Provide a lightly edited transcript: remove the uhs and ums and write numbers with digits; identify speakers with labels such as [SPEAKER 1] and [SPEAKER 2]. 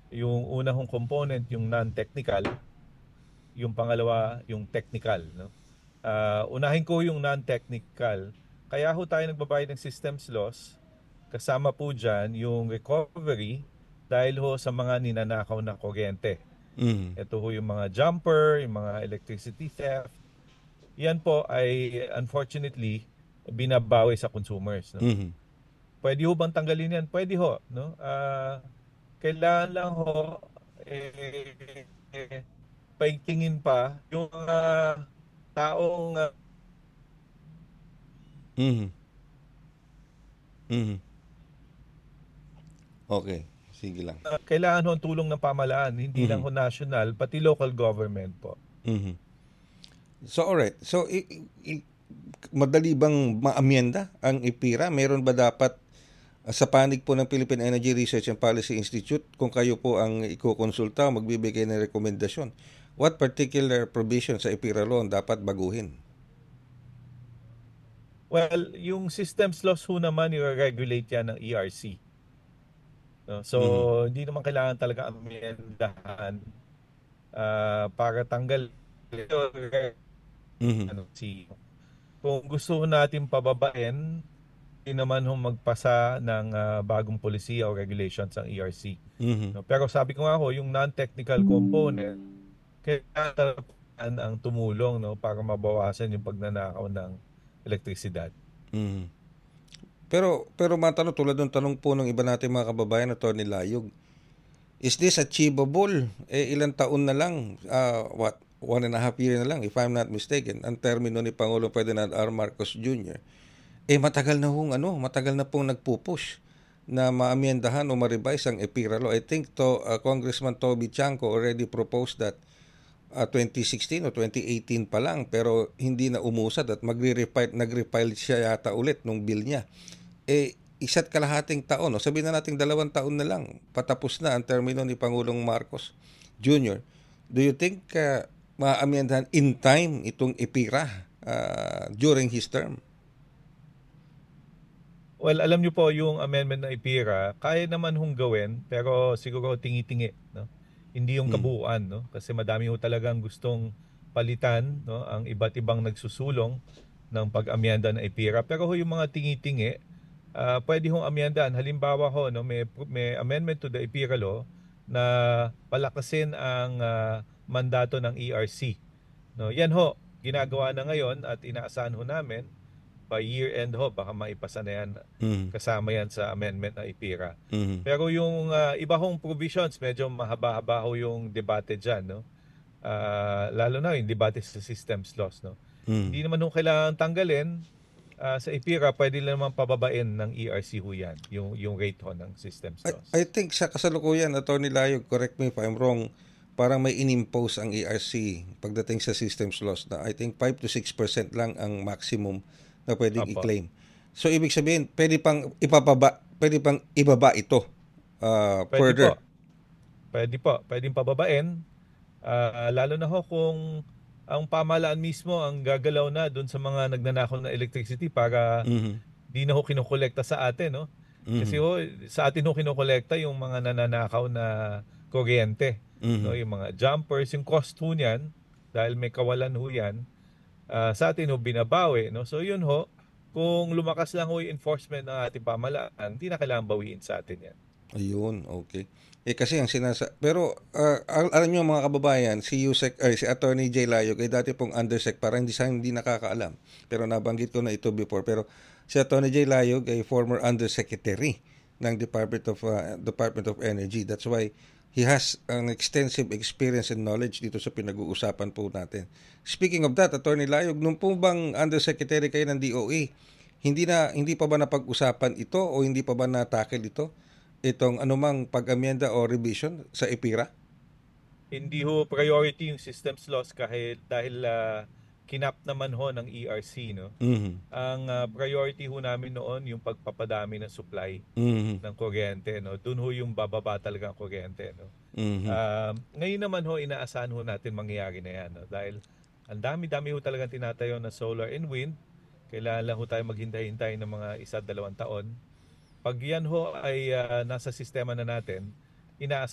[SPEAKER 1] Yung una hong component, yung non-technical, yung pangalawa, yung technical, no? Unahin ko yung non-technical. Kaya ho tayo nagbabayad ng systems loss. Kasama po dyan yung recovery dahil ho sa mga ninanakaw na kuryente.
[SPEAKER 2] Mhm.
[SPEAKER 1] Ito ho yung mga jumper, yung mga electricity theft. Yan po ay unfortunately binabawi sa consumers, no?
[SPEAKER 2] Mhm.
[SPEAKER 1] Pwede ho bang tanggalin yan? Pwede ho, no? Kailangan lang ho paigtingin pa yung mga taong
[SPEAKER 2] Mhm. Mhm. Okay, sige lang.
[SPEAKER 1] kailangan ho ang tulong ng pamahalaan, hindi lang
[SPEAKER 2] Mhm.
[SPEAKER 1] ho national, pati local government po.
[SPEAKER 2] Mhm. So alright. So madali bang maamyenda ang IPIRA? Meron ba dapat sa panig po ng Philippine Energy Research and Policy Institute, kung kayo po ang ikukonsulta o magbibigay ng rekomendasyon, what particular provision sa IPIRA law dapat baguhin?
[SPEAKER 1] Well, yung systems loss ho naman, i-regulate yan ng ERC. No? So,
[SPEAKER 2] Mhm.
[SPEAKER 1] hindi naman kailangan talaga amyendahan para tanggal ito.
[SPEAKER 2] Mhm.
[SPEAKER 1] Ano, kung gusto ho natin pababain, hindi naman ho magpasa ng bagong polisiya o regulations ang ERC.
[SPEAKER 2] Mhm.
[SPEAKER 1] No? Pero sabi ko nga ho, yung non-technical component, kailangan ang tumulong, no, para mabawasan yung pagnanakaw ng elektrisidad.
[SPEAKER 2] Mhm. Pero matanong tulad ng tanong po ng iba nating mga kababayan na Tony Layog, is this achievable? Ilang taon na lang, what, 1.5 year na lang, if I'm not mistaken, ang termino ni Pangulong Ferdinand R. Marcos Jr. Matagal na pong nagpupush na maamyendahan o ma-revise ang EPIRA law. I think Congressman Toby Chanco already proposed that 2016 o 2018 pa lang, pero hindi na umusad at nag-refile siya yata ulit nung bill niya. Isa't kalahating taon, o sabihin na natin 2 taon na lang, patapos na ang termino ni Pangulong Marcos Jr. Do you think maamyendahan in time itong EPIRA during his term?
[SPEAKER 1] Well, alam niyo po yung amendment na IPIRA, kaya naman hong gawin, pero siguro tingi-tingi, no? Hindi yung
[SPEAKER 2] Mm.
[SPEAKER 1] kabuuan, no? Kasi madami ho talagang gustong palitan, no, ang iba't ibang nagsusulong ng pag-amyenda ng IPIRA. Pero ho yung mga tingi-tingi, pwede hong amyendahan. Halimbawa ho, no, may amendment to the IPIRA law na palakasin ang mandato ng ERC. No, yan ho, ginagawa na ngayon at inaasahan ho namin by year end ho, baka maipasa na yan,
[SPEAKER 2] Mm.
[SPEAKER 1] kasama yan sa amendment na IPIRA.
[SPEAKER 2] Mm.
[SPEAKER 1] Pero yung iba hong provisions, medyo mahaba-haba ho yung debate dyan, no? Lalo na yung debate sa systems laws, no?
[SPEAKER 2] Mm.
[SPEAKER 1] Hindi naman ho kailangan tanggalin sa IPIRA, pwede lang naman pababain ng ERC ho yan, yung rate ho ng systems
[SPEAKER 2] I
[SPEAKER 1] laws.
[SPEAKER 2] think sa kasalukuyan, Attorney Layog, correct me if I'm wrong, parang may inimpose ang ERC pagdating sa systems loss na I think 5 to 6% lang ang maximum na pwedeng
[SPEAKER 1] Opo.
[SPEAKER 2] i-claim. So ibig sabihin, pwede pang ibaba ito
[SPEAKER 1] Pwede
[SPEAKER 2] further.
[SPEAKER 1] po. Pwede po. Pwedeng pababain. Lalo na ho kung ang pamahalaan mismo ang gagalaw na doon sa mga nagnanakaw ng electricity para
[SPEAKER 2] Mhm.
[SPEAKER 1] di na ho kinokolekta sa atin, no? Kasi
[SPEAKER 2] Mhm.
[SPEAKER 1] ho, sa atin ho kinokolekta yung mga nananakaw na kuryente, no?
[SPEAKER 2] Mhm.
[SPEAKER 1] Yung mga jumpers, yung cost ho niyan, dahil may kawalan ho yan, sa atin ho binabawi, no? So yun ho, kung lumakas lang ho yung enforcement ng ating pamahalaan, hindi na kailangan bawiin sa atin yan.
[SPEAKER 2] Ayun, okay. Kasi ang pero alam niyo mga kababayan, si Attorney J. Layog ay dati pong undersec, para hindi nakakaalam. Pero nabanggit ko na ito before. Pero si Attorney J. Layog ay former undersecretary ng Department of Energy. That's why he has an extensive experience and knowledge dito sa pinag-uusapan po natin. Speaking of that, Attorney Layog, nung po bang undersecretary kayo ng DOE, hindi pa ba napag-usapan ito o hindi pa ba na-tackle itong anumang pag-amyenda o revision sa EPIRA?
[SPEAKER 1] Hindi ho priority yung systems loss kahit dahil kinap naman ho ng ERC, no.
[SPEAKER 2] Mhm.
[SPEAKER 1] Ang priority ho namin noon yung pagpapadami ng supply
[SPEAKER 2] Mhm.
[SPEAKER 1] ng kuryente, no. Doon ho yung bababa talaga ang kuryente, no.
[SPEAKER 2] Mhm.
[SPEAKER 1] Ngayon naman ho inaasahan ho natin mangyayari na yan, no? Dahil ang dami-dami ho talagang tinatayo na solar and wind. Kailangan lang ho tayo maghintay-hintay ng mga 1-2 taon. Pag yan ho ay nasa sistema na natin, inaasahan